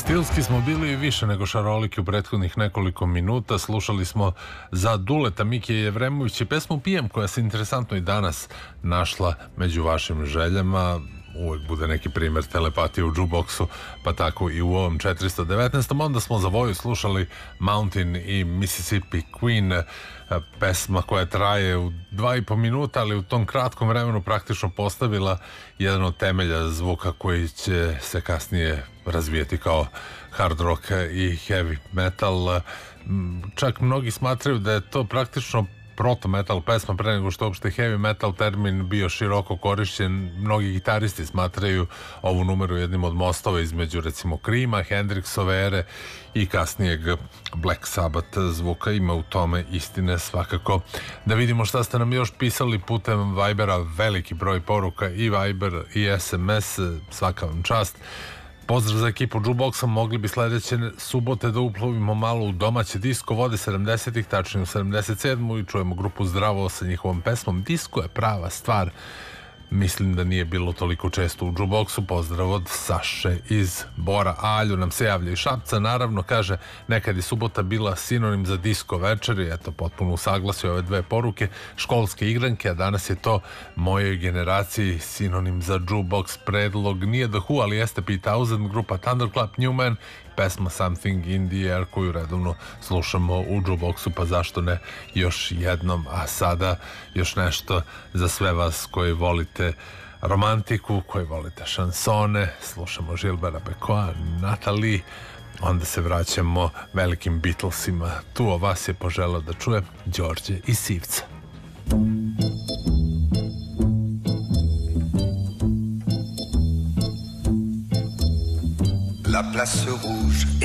Stilski smo bili više nego šaroliki u prethodnih nekoliko minuta. Slušali smo za Duleta Mikija Jevremovića i pesmu Pijem, koja se interesantno i danas našla među vašim željama. Uvijek bude neki primjer telepatije u jukeboxu, pa tako i u ovom 419. Onda smo za Voju slušali Mountain i Mississippi Queen, pesma koja traje u 2,5 minuta, ali u tom kratkom vremenu praktično postavila jedan od temelja zvuka koji će se kasnije razvijeti kao hard rock i heavy metal. Čak mnogi smatraju da je to praktično proto-metal pesma pre nego što uopšte heavy metal termin bio široko korišćen. Mnogi gitaristi smatraju ovu numeru jednim od mostova između recimo Krima, Hendrixove ere i kasnijeg Black Sabbath zvuka. Ima u tome istine svakako. Da vidimo šta ste nam još pisali putem Vibera, veliki broj poruka i Viber i SMS, svaka vam čast. Pozdrav za ekipu Jukeboxa, mogli bi sledeće subote da uplovimo malo u domaće disko vode 70-ih, tačnije u 77. i čujemo grupu Zdravo sa njihovom pesmom Disko je prava stvar. Mislim da nije bilo toliko često u Jukeboxu. Pozdrav od Saše iz Bora. Alju nam se javlja i Šapca, naravno, kaže nekad je subota bila sinonim za disko večeri. Eto, potpuno usaglasio ove dve poruke. Školske igranke, a danas je to mojoj generaciji sinonim za Jukebox. Predlog nije The Who, ali jeste P-1000, grupa Thunderclap, Newman, pesma Something in the Air koju redovno slušamo u Jukeboxu, pa zašto ne još jednom. A sada još nešto za sve vas koji volite romantiku, koji volite šansone. Slušamo Gilberta Becoa, Natalie, onda se vraćamo velikim Beatlesima. Tu o vas je poželao da čuje Đorđe iz Sivca. La place rouge